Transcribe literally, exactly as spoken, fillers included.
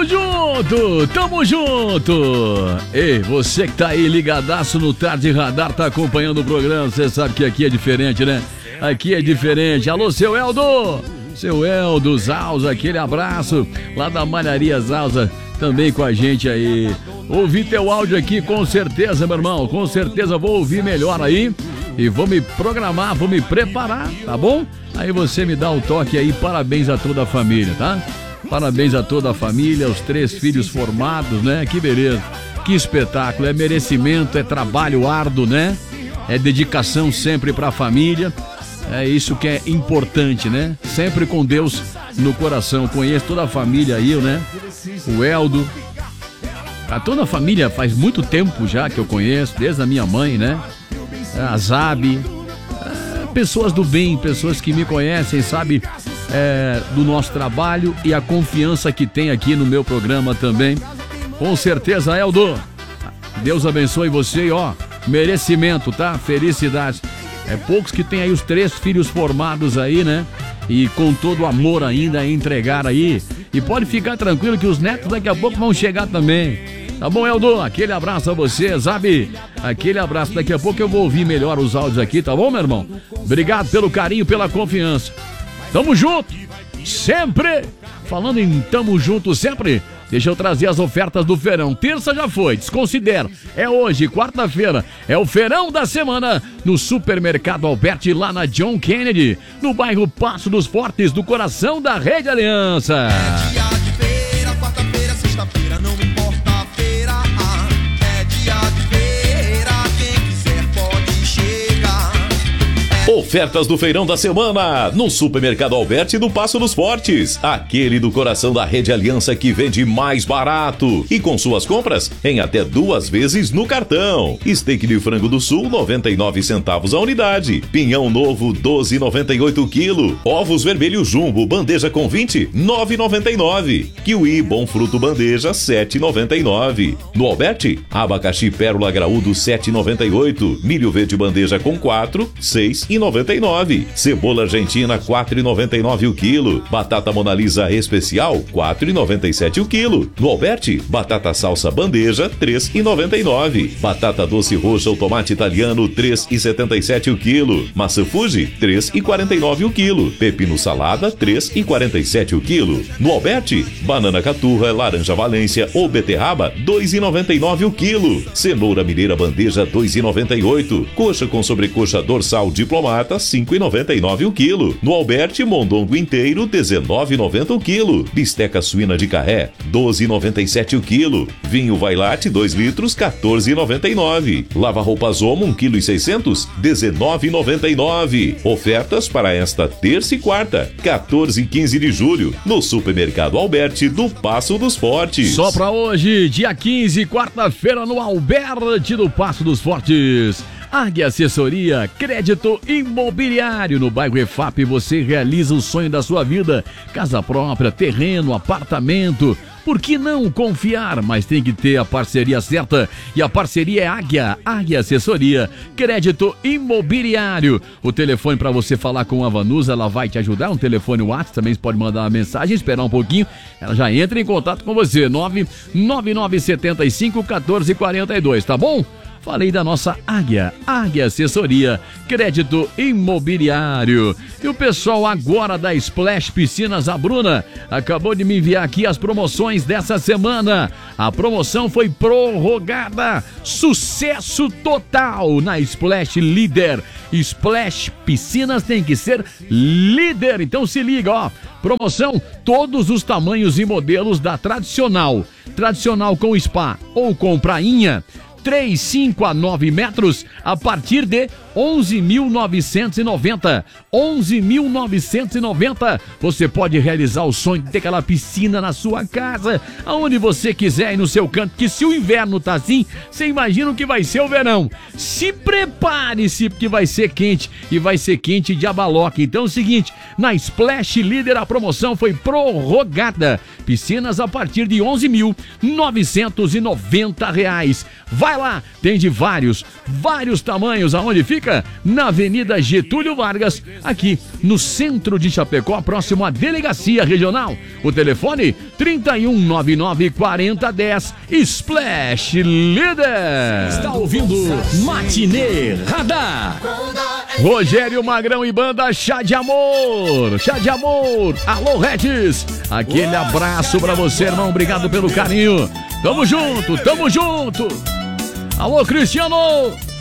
Tamo junto, tamo junto. Ei, você que tá aí ligadaço no Tarde Radar, tá acompanhando o programa, você sabe que aqui é diferente, né? Aqui é diferente. Alô, seu Eldo, seu Eldo Zausa, aquele abraço lá da Malharia Zausa, também com a gente aí. Ouvi teu áudio aqui com certeza, meu irmão, com certeza vou ouvir melhor aí. E vou me programar, vou me preparar, tá bom? Aí você me dá um toque aí, parabéns a toda a família, tá? Parabéns a toda a família, os três filhos formados, né? Que beleza, que espetáculo, é merecimento, é trabalho árduo, né? É dedicação sempre pra família, é isso que é importante, né? Sempre com Deus no coração. Conheço toda a família aí, né? O Eldo, a toda a família faz muito tempo já que eu conheço, desde a minha mãe, né? A Zabi, é, pessoas do bem, pessoas que me conhecem, sabe, é, do nosso trabalho e a confiança que tem aqui no meu programa também. Com certeza, Eldo, Deus abençoe você e ó, merecimento, tá? Felicidade. É poucos que tem aí os três filhos formados aí, né? E com todo o amor ainda a entregar aí. E pode ficar tranquilo que os netos daqui a pouco vão chegar também. Tá bom, Eldo? Aquele abraço a você, Zabi. Aquele abraço. Daqui a pouco eu vou ouvir melhor os áudios aqui, tá bom, meu irmão? Obrigado pelo carinho, pela confiança. Tamo junto, sempre. Falando em tamo junto sempre, deixa eu trazer as ofertas do feirão. Terça já foi, desconsidero. É hoje, quarta-feira. É o feirão da semana no Supermercado Alberti, lá na John Kennedy, no bairro Passo dos Fortes, do coração da Rede Aliança. É dia de feira, quarta-feira, sexta-feira, não me importa. Ofertas do feirão da semana no Supermercado Alberti do Passo dos Fortes, aquele do coração da Rede Aliança que vende mais barato e com suas compras em até duas vezes no cartão. Steak de frango do Sul, noventa e nove centavos a unidade. Pinhão novo, doze e noventa e oito quilo. Ovos vermelhos Jumbo, bandeja com vinte, nove e noventa e nove. Kiwi Bom Fruto bandeja, sete e noventa e nove. No Alberti, abacaxi Pérola Graúdo, sete e noventa e oito. Milho verde bandeja com quatro, seis e noventa e nove. Cebola argentina, quatro e noventa e nove o quilo. Batata Mona Lisa especial, quatro e noventa e sete o quilo. No Alberti, batata salsa bandeja, três e noventa e nove. Batata doce roxa ou tomate italiano, três e setenta e sete o quilo. Maçã Fuji, três e quarenta e nove o quilo. Pepino salada, três e quarenta e sete o quilo. No Alberti, banana caturra, laranja Valência ou beterraba, dois e noventa e nove o quilo. Cenoura mineira bandeja, dois e noventa e oito. Coxa com sobrecoxa dorsal diplomata, cinco e noventa e nove o quilo. No Alberti, mondongo inteiro, dezenove e noventa o quilo. Bisteca suína de carré, doze e noventa e sete o quilo. Vinho Vailate, dois litros, quatorze e noventa e nove. Lava roupas Omo, um quilo e seiscentos, dezenove e noventa e nove. Ofertas para esta terça e quarta, quatorze e quinze de julho, no Supermercado Alberti do Passo dos Fortes. Só pra hoje, dia quinze, quarta-feira, no Alberti do Passo dos Fortes. Águia Assessoria, crédito imobiliário. No bairro E F A P você realiza o sonho da sua vida. Casa própria, terreno, apartamento. Por que não confiar? Mas tem que ter a parceria certa. E a parceria é Águia. Águia Assessoria, crédito imobiliário. O telefone para você falar com a Vanusa, ela vai te ajudar. Um telefone WhatsApp, também você pode mandar uma mensagem, esperar um pouquinho. Ela já entra em contato com você. nove nove nove sete cinco, um quatro quatro dois, tá bom? Falei da nossa Águia, Águia Assessoria, crédito imobiliário. E o pessoal agora da Splash Piscinas, a Bruna, acabou de me enviar aqui as promoções dessa semana. A promoção foi prorrogada. Sucesso total na Splash Líder. Splash Piscinas tem que ser líder. Então se liga, ó. Promoção, todos os tamanhos e modelos da tradicional. Tradicional com spa ou com prainha. três, cinco a nove metros a partir de onze mil novecentos e noventa. onze mil novecentos e noventa. Você pode realizar o sonho de ter aquela piscina na sua casa, aonde você quiser e no seu canto, que se o inverno tá assim, você imagina o que vai ser o verão. Se prepare-se, porque vai ser quente e vai ser quente de abaloca. Então é o seguinte, na Splash Líder a promoção foi prorrogada. Piscinas a partir de onze mil novecentos e noventa reais. Vai Vai lá, tem de vários, vários tamanhos. Aonde fica? Na Avenida Getúlio Vargas, aqui no centro de Chapecó, próximo à Delegacia Regional. O telefone trinta e um, noventa e nove, quarenta, dez. Splash Líder. Está ouvindo Matinê Radar. Rogério Magrão e banda Chá de Amor. Chá de Amor. Alô, Regis. Aquele abraço pra você, irmão. Obrigado pelo carinho. Tamo junto, tamo junto. Alô, Cristiano.